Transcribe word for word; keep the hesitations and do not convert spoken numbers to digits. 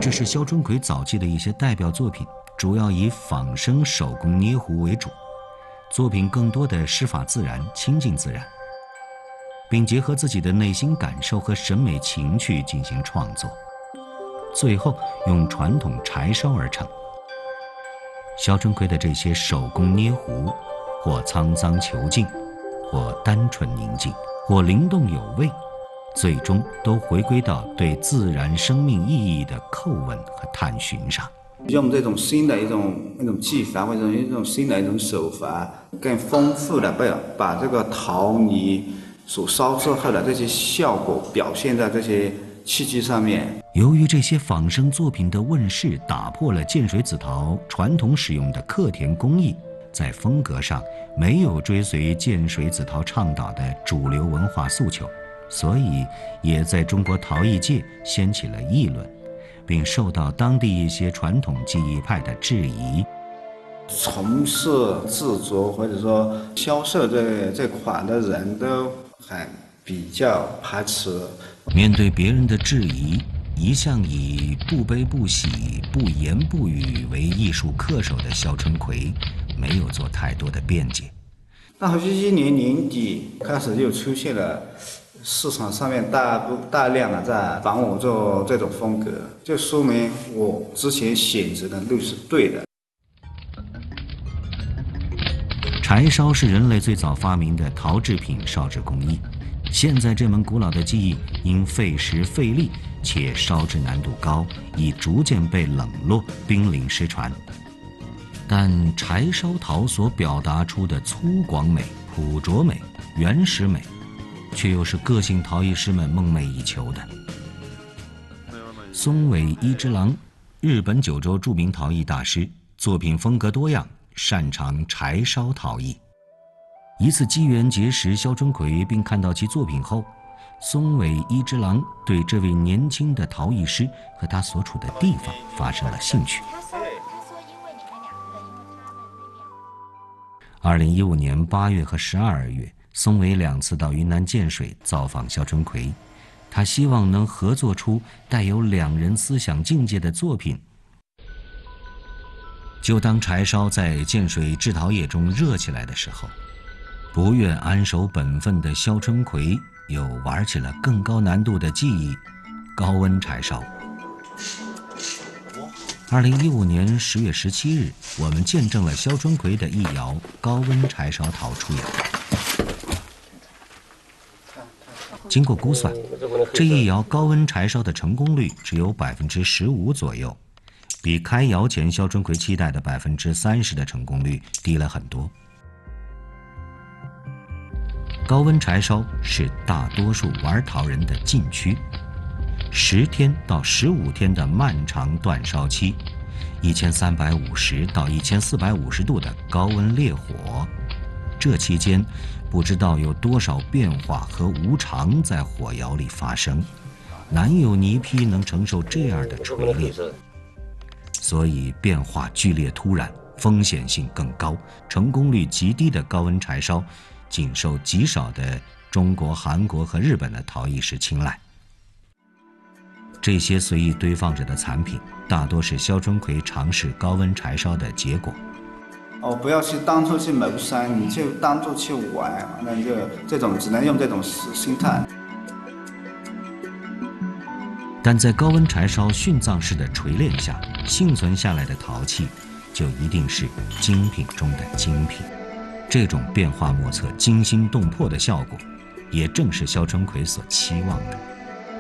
这是肖春奎早期的一些代表作品，主要以仿生手工捏壶为主，作品更多的师法自然，亲近自然，并结合自己的内心感受和审美情趣进行创作，最后用传统柴烧而成。肖春奎的这些手工捏壶，或沧桑遒劲，或单纯宁静，或灵动有味，最终都回归到对自然生命意义的叩问和探寻上。 用这种新的一种一种技法，或者一种新的一种手法，更丰富的把把这个陶泥所烧制后的这些效果表现在这些器具上面。 由于这些仿生作品的问世，打破了建水紫陶传统使用的刻田工艺，在风格上没有追随建水紫陶倡导的主流文化诉求，所以也在中国陶艺界掀起了议论，并受到当地一些传统技艺派的质疑。 从事制作或者说销售这这款的人都很比较排斥。 面对别人的质疑，一向以不悲不喜、不言不语为艺术恪守的肖春奎，没有做太多的辩解。 到一一年年底开始又出现了市场上面大不大量的在仿我做这种风格，就说明我之前选择的路是对的。 柴烧是人类最早发明的陶制品烧制工艺，现在这门古老的技艺因费时费力且烧制难度高，已逐渐被冷落，濒临失传。但柴烧陶所表达出的粗犷美、朴拙美、原始美，却又是个性陶艺师们梦寐以求的。松尾一之郎，日本九州著名陶艺大师，作品风格多样，擅长柴烧陶艺。一次机缘结识肖春奎，并看到其作品后，松尾一之郎对这位年轻的陶艺师和他所处的地方发生了兴趣。二零一五年八月和十二月，松尾两次到云南建水造访肖春奎，他希望能合作出带有两人思想境界的作品。就当柴烧在建水制陶业中热起来的时候，不愿安守本分的肖春奎又玩起了更高难度的技艺——高温柴烧。二零一五年十月十七日，我们见证了肖春奎的一窑高温柴烧陶出窑。经过估算，这一窑高温柴烧的成功率只有百分之十五左右，比开窑前肖春奎期待的百分之三十的成功率低了很多。高温柴烧是大多数玩陶人的禁区，十天到十五天的漫长煅烧期，一千三百五十到一千四百五十度的高温烈火，这期间不知道有多少变化和无常在火窑里发生，难有泥坯能承受这样的锤炼。所以变化剧烈突然，风险性更高，成功率极低的高温柴烧仅受极少的中国、韩国和日本的陶艺师青睐。这些随意堆放着的残品，大多是肖春奎尝试高温柴烧的结果。 哦，不要去当做去谋生，你就当做去玩，那就这种只能用这种心态。 但在高温柴烧殉葬式的锤炼下，幸存下来的陶器就一定是精品中的精品。这种变化莫测、惊心动魄的效果，也正是肖春奎所期望的。